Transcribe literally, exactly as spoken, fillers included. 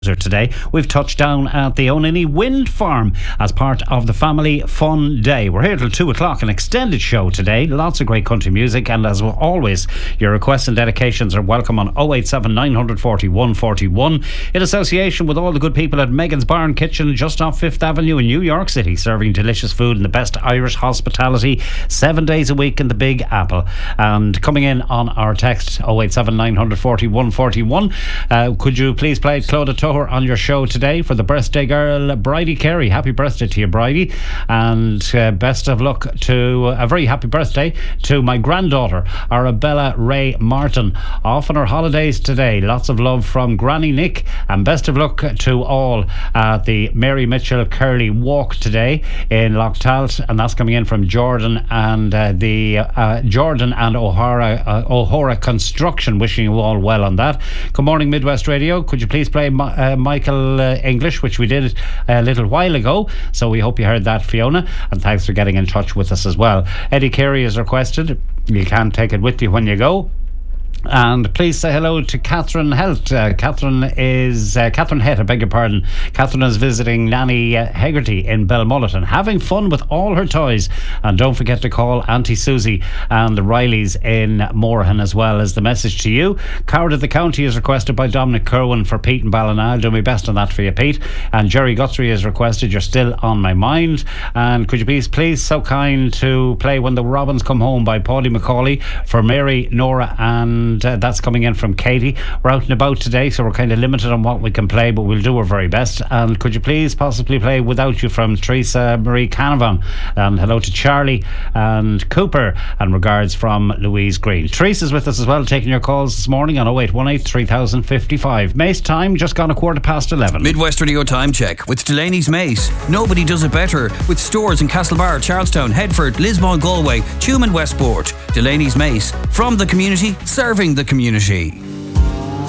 Today we've touched down at the Onini Wind Farm as part of the Family Fun Day. We're here till two o'clock, an extended show today, lots of great country music, and as always your requests and dedications are welcome on oh eight seven nine four one four one in association with all the good people at Megan's Barn Kitchen just off Fifth Avenue in New York City, serving delicious food and the best Irish hospitality seven days a week in the Big Apple. And coming in on our text oh eight seven nine four one four one, uh, could you please play Clodagh Toher on your show today for the birthday girl Bridie Carey. Happy birthday to you, Bridie, and uh, best of luck to a very happy birthday to my granddaughter Arabella Ray Martin, off on her holidays today. Lots of love from Granny Nick, and best of luck to all at the Mary Mitchell Curly Walk today in Loughtault, and that's coming in from Jordan and uh, the uh, Jordan and O'Hara uh, O'Hara Construction, wishing you all well on that. Good morning, Midwest Radio. Could you please play my Uh, Michael uh, English, which we did a little while ago, so we hope you heard that, Fiona, and thanks for getting in touch with us as well. Eddie Carey is requested. You can take it with you when you go. And please say hello to Catherine Helt. Uh, Catherine is uh, Catherine Het, I beg your pardon. Catherine is visiting Nanny uh, Hegarty in Belmullet and having fun with all her toys. And don't forget to call Auntie Susie and the Rileys in Moorhan as well. As the message to you, Coward of the County is requested by Dominic Kerwin for Pete and Ballina. I'll do my best on that for you, Pete. And Jerry Guthrie is requested. You're still on my mind. And could you please, please, so kind to play When the Robins Come Home by Paudie Macaulay for Mary, Nora and And uh, that's coming in from Katie. We're out and about today, so we're kind of limited on what we can play, but we'll do our very best. And could you please possibly play Without You from Teresa Marie Canavan? And hello to Charlie and Cooper, and regards from Louise Green. Teresa's with us as well, taking your calls this morning on oh eight one eight, three thousand fifty-five. Mace time, just gone a quarter past eleven. Midwest Radio time check with Delaney's Mace. Nobody does it better, with stores in Castlebar, Charlestown, Headford, Lismore, Galway, Tuam and Westport. Delaney's Mace, from the community, serving the community.